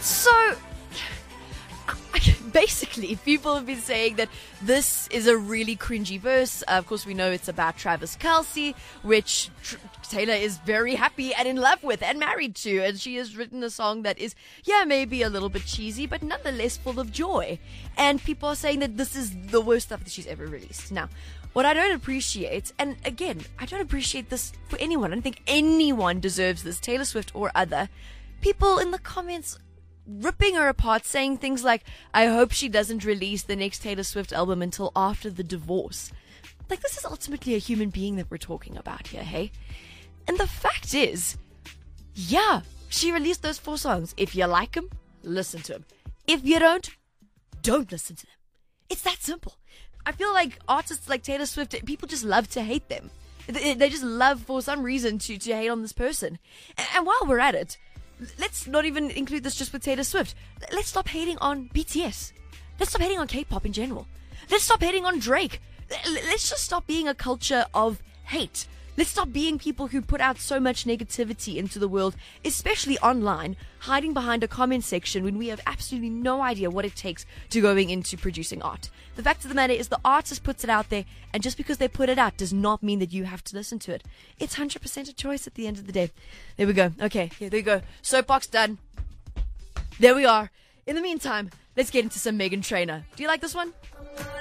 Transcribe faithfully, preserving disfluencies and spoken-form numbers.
So, basically, people have been saying that this is a really cringy verse. Uh, of course, we know it's about Travis Kelce, which tr- Taylor is very happy and in love with and married to. And she has written a song that is, yeah, maybe a little bit cheesy, but nonetheless full of joy. And people are saying that this is the worst stuff that she's ever released. Now, what I don't appreciate, and again, I don't appreciate this for anyone. I don't think anyone deserves this, Taylor Swift or other. People in the comments ripping her apart, saying things like, I hope she doesn't release the next Taylor Swift album until after the divorce. Like, this is ultimately a human being that we're talking about here, hey? And the fact is, yeah, she released those four songs. If you like them, listen to them. If you don't, don't listen to them. It's that simple. I feel like artists like Taylor Swift, people just love to hate them. They they just love, for some reason, to, to hate on this person. And, and while we're at it, let's not even include this just with Taylor Swift. Let's stop hating on B T S. Let's stop hating on K-pop in general. Let's stop hating on Drake. Let's just stop being a culture of hate. Let's stop being people who put out so much negativity into the world, especially online, hiding behind a comment section when we have absolutely no idea what it takes to going into producing art. The fact of the matter is the artist puts it out there, and just because they put it out does not mean that you have to listen to it. It's one hundred percent a choice at the end of the day. There we go. Okay, here, there we go. Soapbox done. There we are. In the meantime, let's get into some Meghan Trainor. Do you like this one?